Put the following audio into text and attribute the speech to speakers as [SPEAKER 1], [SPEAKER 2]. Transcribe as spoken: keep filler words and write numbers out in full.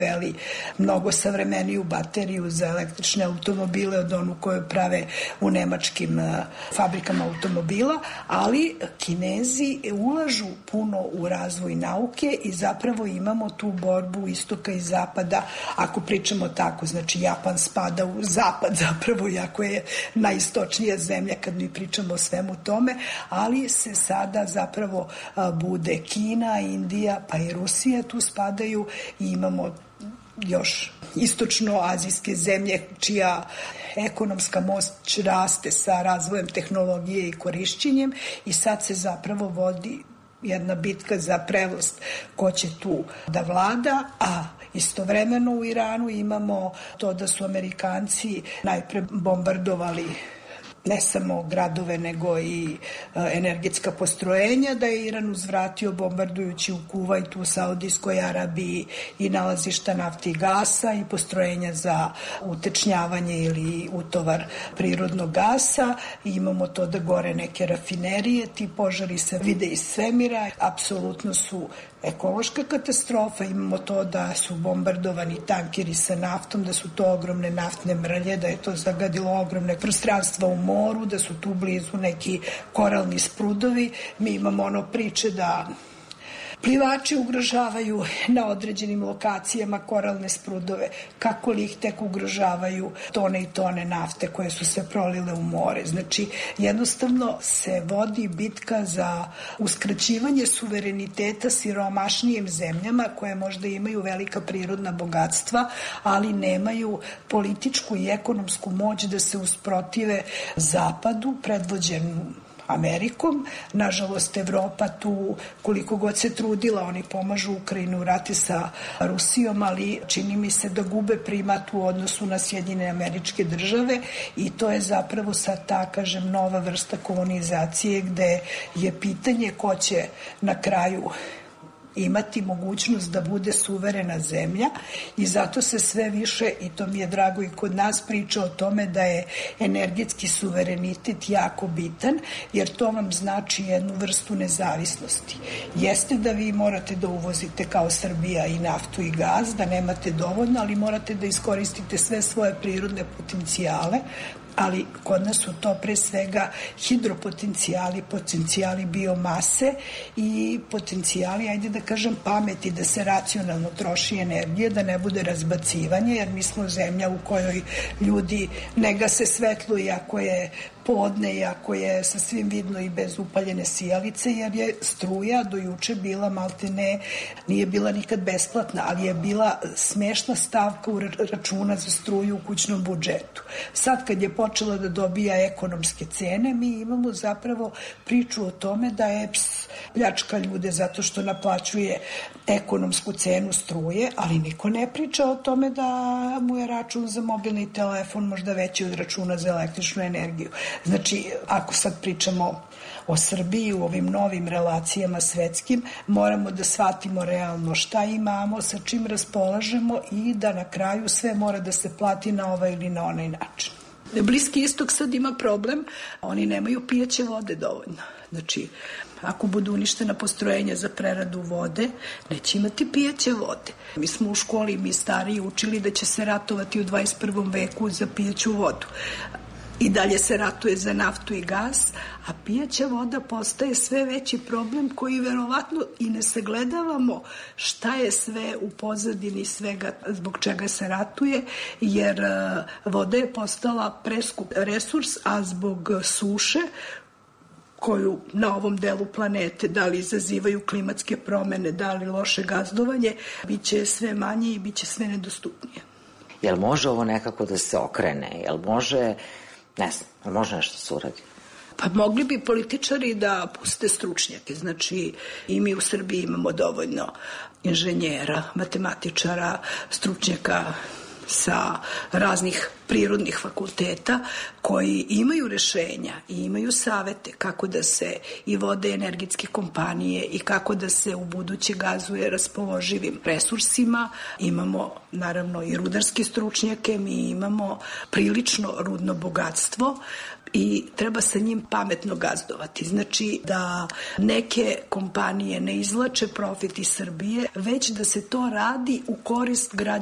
[SPEAKER 1] veli mnogo savremeniju bateriju za električne automobile od onu koju prave u nemačkim fabrikama automobila, ali Kinezi ulažu puno u razvoj nauke i zapravo imamo tu borbu istoka i zapada, ako pričamo tako, znači Japan spada u zapad zapravo, iako je najistočnija zemlja kad mi pričamo o svemu tome, ali se sada zapravo bude Kina, Indija, pa i Rusija tu spadaju i imamo još istočno-azijske zemlje čija ekonomska moć raste sa razvojem tehnologije i korišćenjem i sad se zapravo vodi jedna bitka za prevlast ko će tu da vlada, a istovremeno u Iranu imamo to da su Amerikanci najpre bombardovali ne samo gradove, nego i energetska postrojenja, da je Iran uzvratio bombardujući u Kuvajtu, u Saudijskoj Arabiji i nalazišta nafte i gasa i postrojenja za utečnjavanje ili utovar prirodnog gasa. I imamo to da gore neke rafinerije, ti požari se vide iz svemira, apsolutno su ekološka katastrofa. Imamo to da su bombardovani tankeri sa naftom, da su to ogromne naftne mrlje, da je to zagadilo ogromne prostranstva u moru, da su tu blizu neki koralni sprudovi. Mi imamo ono priče da plivači ugrožavaju na određenim lokacijama koralne sprudove, kako li ih tek ugrožavaju tone i tone nafte koje su se prolile u more. Znači, jednostavno se vodi bitka za uskraćivanje suvereniteta siromašnijim zemljama koje možda imaju velika prirodna bogatstva, ali nemaju političku i ekonomsku moć da se usprotive zapadu predvođenu Amerikom. Nažalost, Evropa tu, koliko god se trudila, oni pomažu Ukrajinu u rati sa Rusijom, ali čini mi se da gube primat u odnosu na Sjedinjene Američke Države i to je zapravo sad ta, kažem, nova vrsta kolonizacije gde je pitanje ko će na kraju imati mogućnost da bude suverena zemlja i zato se sve više, i to mi je drago i kod nas, priča o tome da je energetski suverenitet jako bitan, jer to vam znači jednu vrstu nezavisnosti. Jeste da vi morate da uvozite kao Srbija i naftu i gaz, da nemate dovoljno, ali morate da iskoristite sve svoje prirodne potencijale, ali kod nas su to pre svega hidropotencijali, potencijali biomase i potencijali, ajde da kažem, pameti, da se racionalno troši energija, da ne bude razbacivanje, jer mi smo zemlja u kojoj ljudi ne gase svetlo iako je podne, iako je sasvim vidno i bez upaljene sijalice, jer je struja do juče bila maltene, nije bila nikad besplatna, ali je bila smešna stavka u računa za struju u kućnom budžetu. Sad kad je počela da dobija ekonomske cene, mi imamo zapravo priču o tome da E P S pljačka ljude zato što naplaćuje ekonomsku cenu struje, ali niko ne priča o tome da mu je račun za mobilni telefon možda veći od računa za električnu energiju. Znači, ako sad pričamo o Srbiji u ovim novim relacijama svetskim, moramo da shvatimo realno šta imamo, sa čim raspolažemo i da na kraju sve mora da se plati na ovaj ili na onaj način. Bliski istok sad ima problem, oni nemaju pijaće vode dovoljno. Znači, ako budu uništena postrojenja za preradu vode, neće imati pijaće vode. Mi smo u školi, mi stariji, učili da će se ratovati u dvadeset prvom veku za pijaću vodu. I dalje se ratuje za naftu i gas, a pijaća voda postaje sve veći problem koji verovatno i ne sagledavamo šta je sve u pozadini svega zbog čega se ratuje, jer voda je postala preskup resurs, a zbog suše koju na ovom delu planete, da li izazivaju klimatske promene, da li loše gazdovanje, bit će sve manje i bit će sve nedostupnije.
[SPEAKER 2] Jel može ovo nekako da se okrene? Jel može, ne znam, jel može nešto se uradi?
[SPEAKER 1] Pa mogli bi političari da puste stručnjake. Znači, i mi u Srbiji imamo dovoljno inženjera, matematičara, stručnjaka sa raznih prirodnih fakulteta koji imaju rešenja i imaju savete kako da se i vode energetske kompanije i kako da se u buduće gazuje raspoloživim resursima. Imamo naravno i rudarske stručnjake, mi imamo prilično rudno bogatstvo i treba sa njim pametno gazdovati. Znači da neke kompanije ne izvlače profit iz Srbije, već da se to radi u korist građana